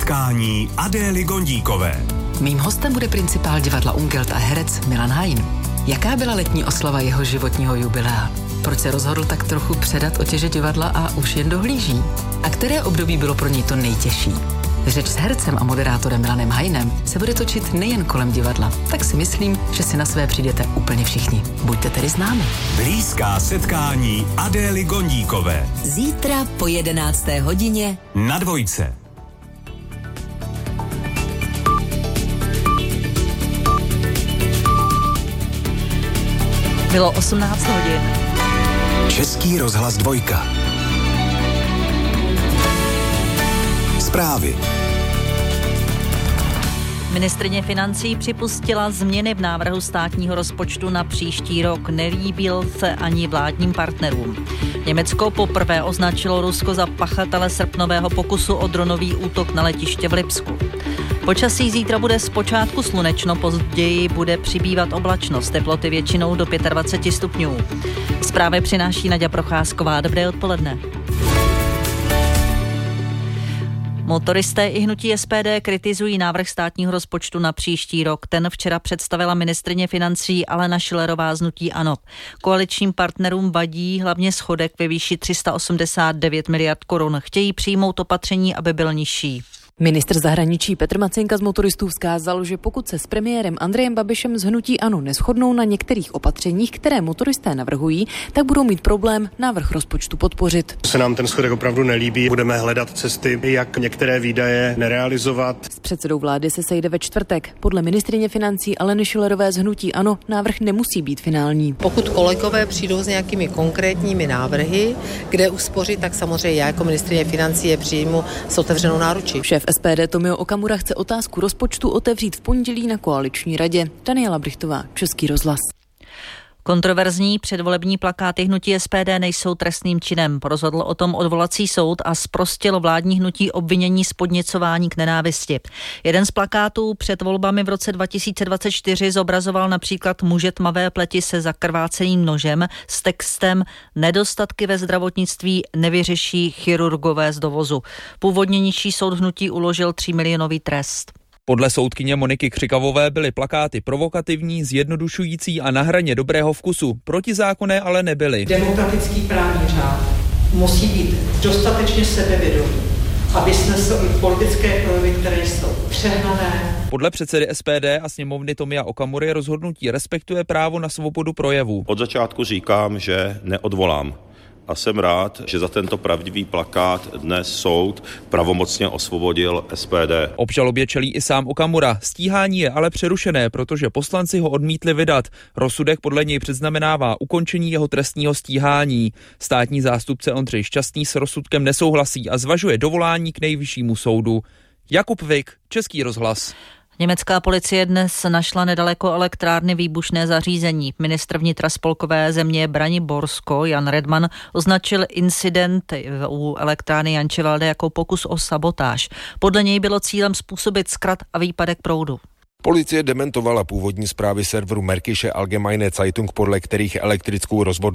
setkání Adély Gondíkové. Mým hostem bude principál divadla Ungelt a herec Milan Hein. Jaká byla letní oslava jeho životního jubilea? Proč se rozhodl tak trochu předat otěže divadla a už jen dohlíží? A které období bylo pro něj to nejtěžší? Řeč s hercem a moderátorem Milanem Heinem se bude točit nejen kolem divadla, tak si myslím, že si na své přijdete úplně všichni. Buďte tedy s námi. Blízká setkání Adély Gondíkové. Zítra po 11. hodině Na Dvojce. Bylo 18 hodin. Český rozhlas 2. Zprávy. Ministryně financí připustila změny v návrhu státního rozpočtu na příští rok. Nelíbil se ani vládním partnerům. Německo poprvé označilo Rusko za pachatele srpnového pokusu o dronový útok na letiště v Lipsku. Počasí zítra bude zpočátku slunečno, později bude přibývat oblačnost, teploty většinou do 25 stupňů. Zprávy přináší Naďa Procházková. Dobré odpoledne. Motoristé i hnutí SPD kritizují návrh státního rozpočtu na příští rok. Ten včera představila ministryně financí Alena Schillerová z hnutí ANO. Koaličním partnerům vadí hlavně schodek ve výši 389 miliard korun. Chtějí přijmout opatření, aby byl nižší. Ministr zahraničí Petr Macinka z motoristů vzkázal, že pokud se s premiérem Andrejem Babišem z hnutí ANO neshodnou na některých opatřeních, které motoristé navrhují, tak budou mít problém návrh rozpočtu podpořit. Se nám ten schodek opravdu nelíbí, budeme hledat cesty, jak některé výdaje nerealizovat. S předsedou vlády se sejde ve čtvrtek. Podle ministryně financí Aleny Schillerové z hnutí ANO návrh nemusí být finální. Pokud kolegové přijdou s nějakými konkrétními návrhy, kde uspořit, tak samozřejmě já jako ministryně financí je přijmu s otevřenou náručí. Šéf SPD Tomio Okamura chce otázku rozpočtu otevřít v pondělí na koaliční radě. Daniela Brichtová, Český rozhlas. Kontroverzní předvolební plakáty hnutí SPD nejsou trestným činem. Rozhodl o tom odvolací soud a zprostil vládní hnutí obvinění z podněcování k nenávisti. Jeden z plakátů před volbami v roce 2024 zobrazoval například muže tmavé pleti se zakrváceným nožem s textem "Nedostatky ve zdravotnictví nevyřeší chirurgové z dovozu". Původně nižší soud hnutí uložil 3milionový trest. Podle soudkyně Moniky Křikavové byly plakáty provokativní, zjednodušující a na hraně dobrého vkusu. Protizákonné ale nebyly. Demokratický právní řád musí být dostatečně sebevědomý, aby snesl i politické projevy, které jsou přehnané. Podle předsedy SPD a sněmovny Tomia Okamury rozhodnutí respektuje právo na svobodu projevu. Od začátku říkám, že neodvolám. A jsem rád, že za tento pravdivý plakát dnes soud pravomocně osvobodil SPD. Obžalobě čelí i sám Okamura. Stíhání je ale přerušené, protože poslanci ho odmítli vydat. Rozsudek podle něj předznamenává ukončení jeho trestního stíhání. Státní zástupce Ondřej Šťastný s rozsudkem nesouhlasí a zvažuje dovolání k nejvyššímu soudu. Jakub Vik, Český rozhlas. Německá policie dnes našla nedaleko elektrárny výbušné zařízení. Ministr vnitra spolkové země Braniborsko Jan Redman označil incident u elektrárny Jančevalde jako pokus o sabotáž. Podle něj bylo cílem způsobit zkrat a výpadek proudu. Policie dementovala původní zprávy serveru Märkische Allgemeine Zeitung, podle kterých elektrickou rozvodnou